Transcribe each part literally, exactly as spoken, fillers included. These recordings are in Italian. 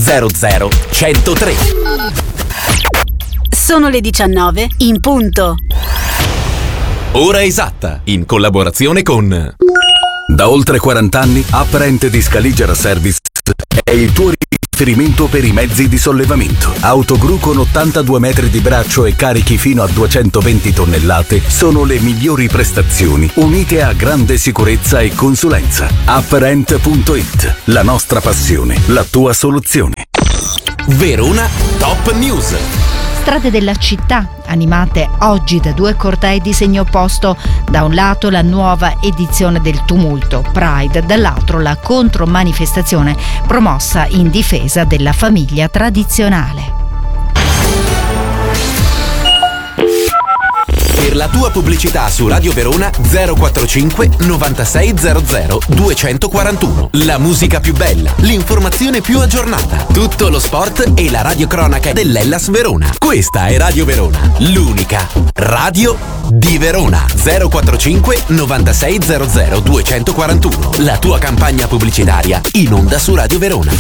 zero zero uno zero tre. Sono le diciannove in punto. Ora esatta, in collaborazione con... Da oltre quaranta anni, Apparent di Scaligera Service è il tuo riferimento per i mezzi di sollevamento. Autogru con ottantadue metri di braccio e carichi fino a duecentoventi tonnellate sono le migliori prestazioni, unite a grande sicurezza e consulenza. Apparent punto it, la nostra passione, la tua soluzione. Verona Top News. Strade della città, animate oggi da due cortei di segno opposto. Da un lato la nuova edizione del tumulto Pride, dall'altro la contromanifestazione promossa in difesa della famiglia tradizionale. Per la tua pubblicità su Radio Verona zero quarantacinque novantasei zero zero duecentoquarantuno. La musica più bella, l'informazione più aggiornata, tutto lo sport e la radiocronaca dell'Hellas Verona. Questa è Radio Verona, l'unica radio di Verona. zero quarantacinque novantasei zero zero duecentoquarantuno. La tua campagna pubblicitaria in onda su Radio Verona.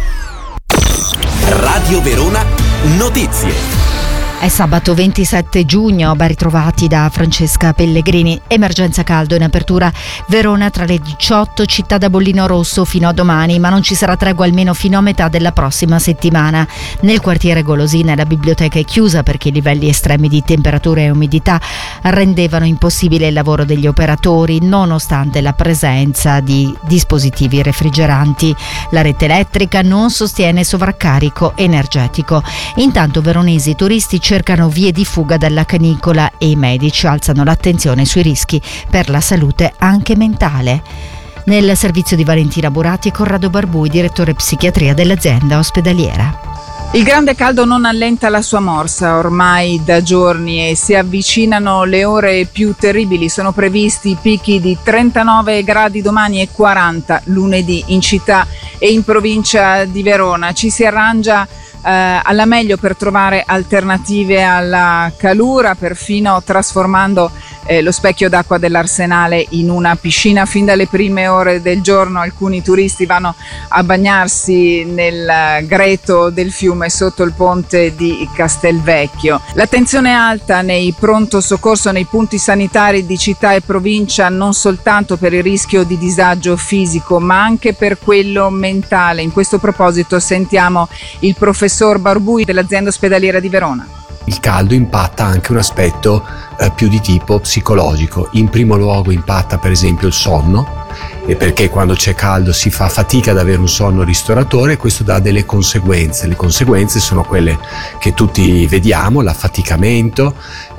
Radio Verona Notizie. È sabato ventisette giugno, ben ritrovati da Francesca Pellegrini. Emergenza caldo in apertura. Verona tra le diciotto, città da bollino rosso fino a domani, ma non ci sarà tregua almeno fino a metà della prossima settimana. Nel quartiere Golosina la biblioteca è chiusa perché i livelli estremi di temperatura e umidità rendevano impossibile il lavoro degli operatori, nonostante la presenza di dispositivi refrigeranti. La rete elettrica non sostiene sovraccarico energetico. Intanto veronesi turisti cercano vie di fuga dalla canicola e i medici alzano l'attenzione sui rischi per la salute anche mentale. Nel servizio di Valentina Burati e Corrado Barbui, direttore psichiatria dell'azienda ospedaliera. Il grande caldo non allenta la sua morsa ormai da giorni e si avvicinano le ore più terribili. Sono previsti picchi di trentanove gradi domani e quaranta lunedì in città e in provincia di Verona. Ci si arrangia Eh, alla meglio per trovare alternative alla calura, perfino trasformando eh, lo specchio d'acqua dell'Arsenale in una piscina. Fin dalle prime ore del giorno alcuni turisti vanno a bagnarsi nel greto del fiume sotto il ponte di Castelvecchio. L'attenzione è alta nei pronto soccorso, nei punti sanitari di città e provincia, non soltanto per il rischio di disagio fisico ma anche per quello mentale. In questo proposito sentiamo il professor Barbui dell'azienda ospedaliera di Verona. Il caldo impatta anche un aspetto eh, più di tipo psicologico. In primo luogo impatta per esempio il sonno, e perché quando c'è caldo si fa fatica ad avere un sonno ristoratore e questo dà delle conseguenze. Le conseguenze sono quelle che tutti vediamo: l'affaticamento,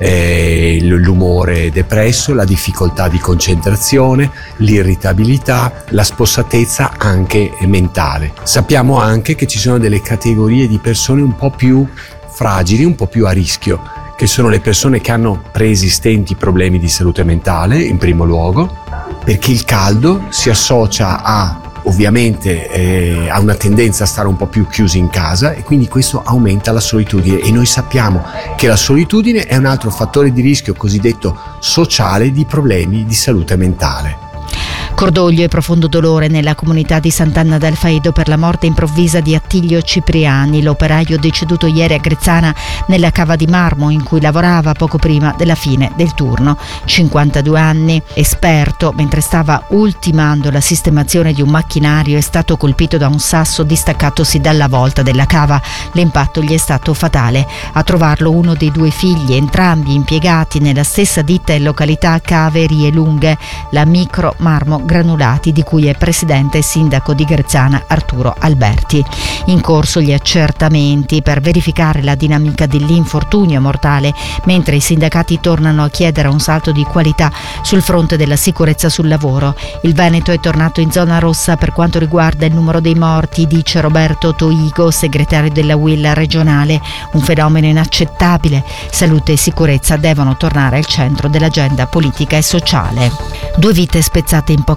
eh, l'umore depresso, la difficoltà di concentrazione, l'irritabilità, la spossatezza anche mentale. Sappiamo anche che ci sono delle categorie di persone un po' più fragili, un po' più a rischio, che sono le persone che hanno preesistenti problemi di salute mentale in primo luogo, perché il caldo si associa a ovviamente eh, a una tendenza a stare un po' più chiusi in casa e quindi questo aumenta la solitudine, e noi sappiamo che la solitudine è un altro fattore di rischio cosiddetto sociale di problemi di salute mentale. Cordoglio e profondo dolore nella comunità di Sant'Anna del Faido per la morte improvvisa di Attilio Cipriani, l'operaio deceduto ieri a Grezzana nella cava di marmo in cui lavorava poco prima della fine del turno. cinquantadue anni, esperto mentre stava ultimando la sistemazione di un macchinario, è stato colpito da un sasso distaccatosi dalla volta della cava. L'impatto gli è stato fatale. A trovarlo uno dei due figli, entrambi impiegati nella stessa ditta in località Caverie Lunghe, la Micro Marmo Granulati, di cui è presidente e sindaco di Grezzana Arturo Alberti. In corso gli accertamenti per verificare la dinamica dell'infortunio mortale, mentre i sindacati tornano a chiedere un salto di qualità sul fronte della sicurezza sul lavoro. Il Veneto è tornato in zona rossa per quanto riguarda il numero dei morti, dice Roberto Toigo, segretario della U I L regionale. Un fenomeno inaccettabile. Salute e sicurezza devono tornare al centro dell'agenda politica e sociale. Due vite spezzate in poche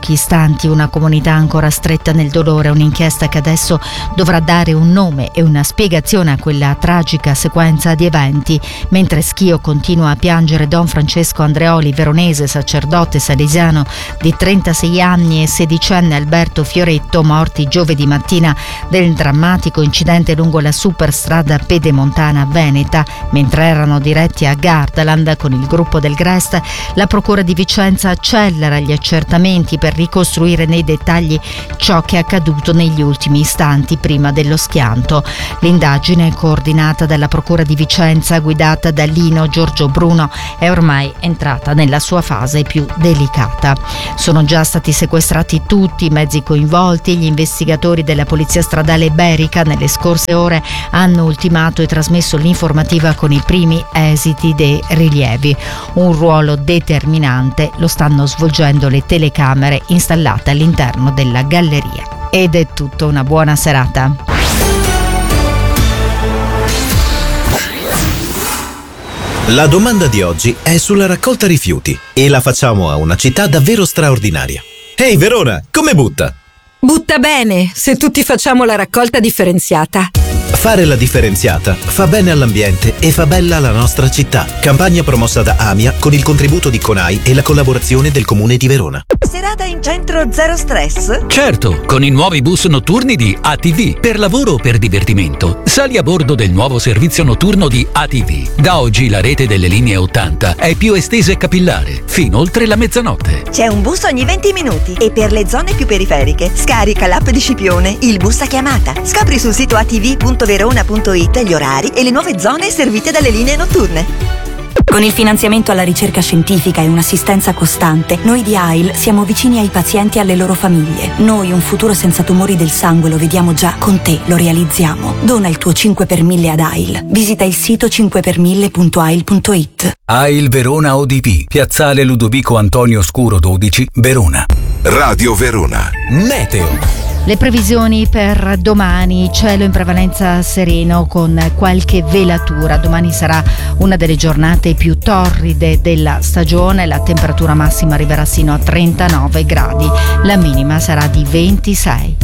pochi istanti, una comunità ancora stretta nel dolore, un'inchiesta che adesso dovrà dare un nome e una spiegazione a quella tragica sequenza di eventi. Mentre Schio continua a piangere Don Francesco Andreoli, veronese, sacerdote salesiano di trentasei anni, e sedicenne Alberto Fioretto, morti giovedì mattina del drammatico incidente lungo la superstrada pedemontana veneta mentre erano diretti a Gardaland con il gruppo del Grest, la Procura di Vicenza accelera gli accertamenti per ricostruire nei dettagli ciò che è accaduto negli ultimi istanti prima dello schianto. L'indagine, coordinata dalla Procura di Vicenza, guidata da Lino Giorgio Bruno, è ormai entrata nella sua fase più delicata. Sono già stati sequestrati tutti i mezzi coinvolti. Gli investigatori della Polizia Stradale Iberica nelle scorse ore hanno ultimato e trasmesso l'informativa con i primi esiti dei rilievi. Un ruolo determinante lo stanno svolgendo le telecamere installate all'interno della galleria. Ed è tutto, una buona serata. La domanda di oggi è sulla raccolta rifiuti e la facciamo a una città davvero straordinaria. Ehi Verona, come butta? Butta bene, se tutti facciamo la raccolta differenziata. Fare la differenziata fa bene all'ambiente e fa bella la nostra città. Campagna promossa da AMIA con il contributo di CONAI e la collaborazione del Comune di Verona. Serata in centro zero stress? Certo, con i nuovi bus notturni di A T V. Per lavoro o per divertimento, sali a bordo del nuovo servizio notturno di A T V. Da oggi la rete delle linee ottanta è più estesa e capillare, fino oltre la mezzanotte. C'è un bus ogni venti minuti e per le zone più periferiche scarica l'app di Scipione, il bus a chiamata. Scopri sul sito a t v punto verona punto it gli orari e le nuove zone servite dalle linee notturne. Con il finanziamento alla ricerca scientifica e un'assistenza costante, noi di A I L siamo vicini ai pazienti e alle loro famiglie. Noi un futuro senza tumori del sangue lo vediamo già, con te lo realizziamo. Dona il tuo cinque per mille ad A I L. Visita il sito cinque per mille punto a i l punto it. A I L Verona O D P, Piazzale Ludovico Antonio Scuro dodici, Verona. Radio Verona. Meteo. Le previsioni per domani: cielo in prevalenza sereno con qualche velatura. Domani sarà una delle giornate più torride della stagione, la temperatura massima arriverà sino a trentanove gradi, la minima sarà di ventisei.